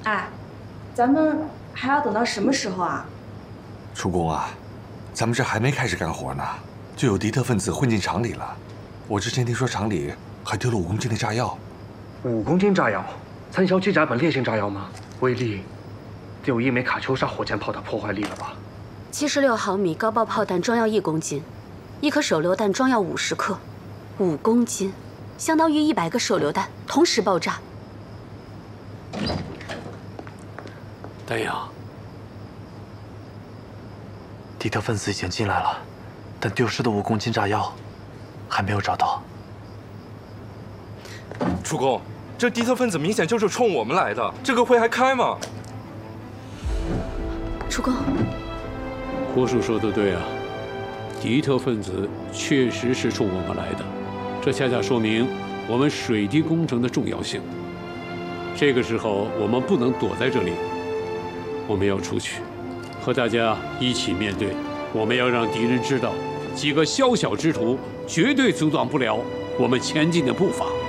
哎，咱们还要等到什么时候啊？ 主公啊，咱们这还没开始干活呢，就有敌特分子混进厂里了。我之前听说厂里还丢了5公斤的炸药。 5公斤炸药，参销机甲本烈性炸药吗？威力得有1枚卡秋莎火箭炮的破坏力了吧 ？76毫米高爆炮弹装药1公斤，1颗手榴弹装药50克，5公斤，相当于100个手榴弹同时爆炸。 丹阳，敌特分子已经进来了，但丢失的5公斤炸药还没有找到。 主公，这敌特分子明显就是冲我们来的，这个会还开吗？ 主公， 胡叔说的对啊，敌特分子确实是冲我们来的，这恰恰说明我们水滴工程的重要性。这个时候我们不能躲在这里，我们要出去，和大家一起面对。我们要让敌人知道，几个宵小之徒绝对阻挡不了我们前进的步伐。